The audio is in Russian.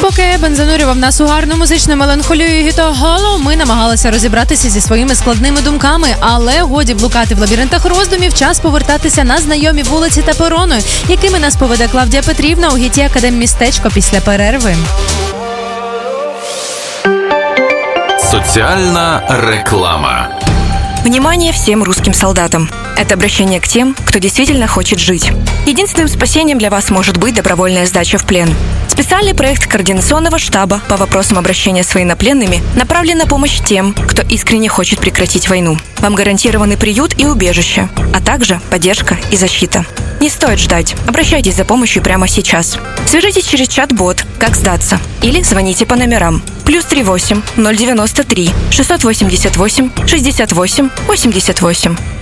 Поки Ебен занурював нас у гарну музичну меланхолію і гітоголу, ми намагалися розібратися зі своїми складними думками, але годі блукати в лабіринтах роздумів, час повертатися на знайомі вулиці та перони, якими нас поведе Клавдія Петрівна у гіті «Академмістечко» після перерви. Социальная реклама. Внимание всем русским солдатам. Это обращение к тем, кто действительно хочет жить. Единственным спасением для вас может быть добровольная сдача в плен. Специальный проект Координационного штаба по вопросам обращения с военнопленными направлен на помощь тем, кто искренне хочет прекратить войну. Вам гарантированы приют и убежище, а также поддержка и защита. Не стоит ждать. Обращайтесь за помощью прямо сейчас. Свяжитесь через чат-бот «Как сдаться» или звоните по номерам +38 093 688 68 88.